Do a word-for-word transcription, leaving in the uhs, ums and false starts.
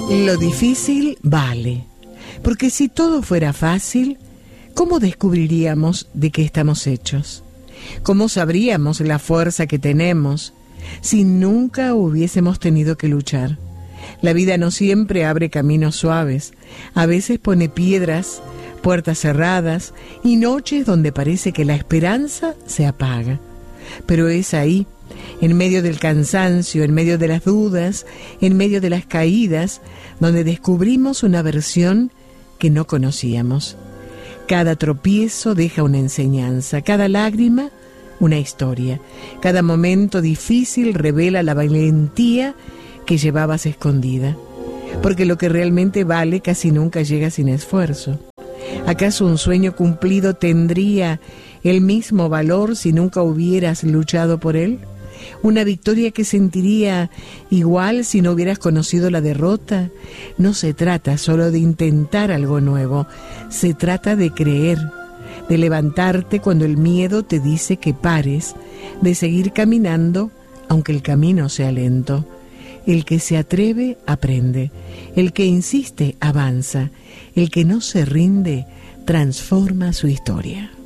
Lo difícil vale, porque si todo fuera fácil, ¿cómo descubriríamos de qué estamos hechos? ¿Cómo sabríamos la fuerza que tenemos si nunca hubiésemos tenido que luchar? La vida no siempre abre caminos suaves, a veces pone piedras, puertas cerradas y noches donde parece que la esperanza se apaga. Pero es ahí, en medio del cansancio, en medio de las dudas, en medio de las caídas, donde descubrimos una versión que no conocíamos. Cada tropiezo deja una enseñanza, cada lágrima una historia, cada momento difícil revela la valentía que llevabas escondida, porque lo que realmente vale casi nunca llega sin esfuerzo. ¿Acaso un sueño cumplido tendría el mismo valor si nunca hubieras luchado por él? ¿Una victoria que sentiría igual si no hubieras conocido la derrota? No se trata solo de intentar algo nuevo, se trata de creer, de levantarte cuando el miedo te dice que pares, de seguir caminando aunque el camino sea lento. El que se atreve, aprende. El que insiste, avanza. El que no se rinde, transforma su historia.